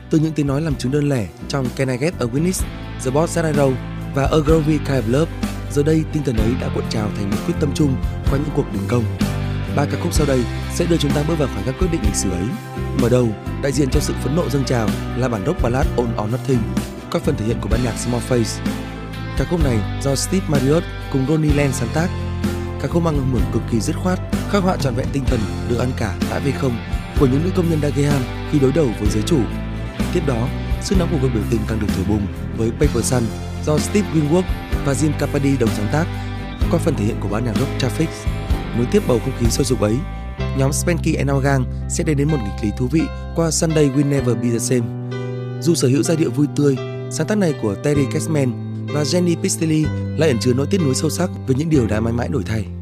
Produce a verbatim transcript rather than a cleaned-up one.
Từ những tiếng nói làm chứng đơn lẻ trong Can I Get a Witness, The Boss That I Wrote và A Groovy Kind of Love, giờ đây tinh thần ấy đã cuộn trào thành một quyết tâm chung qua những cuộc đình công. Ba ca khúc sau đây sẽ đưa chúng ta bước vào khoảnh khắc quyết định lịch sử ấy. Mở đầu, đại diện cho sự phẫn nộ dâng trào là bản rock ballad All or Nothing, các phần thể hiện của ban nhạc Small Faces. Ca khúc này do Steve Marriott cùng Ronnie Land sáng tác. Ca khúc mang âm hưởng cực kỳ dứt khoát, khắc họa trọn vẹn tinh thần được ăn cả đã về không của những nữ công nhân Dagenham khi đối đầu với giới chủ. Tiếp đó, sức nóng của cuộc biểu tình càng được thổi bùng với Paper Sun do Steve Winwood và Jim Capaldi đồng sáng tác, qua phần thể hiện của ban nhạc rock Traffic. Nối tiếp bầu không khí sôi sục ấy, nhóm Spanky and Our Gang sẽ đem đến một nghịch lý thú vị qua Sunday Will Never Be the Same. Dù sở hữu giai điệu vui tươi, sáng tác này của Terry Cashman và Jenny Pistilli lại ẩn chứa nỗi tiếc nuối sâu sắc về những điều đã mãi mãi đổi thay.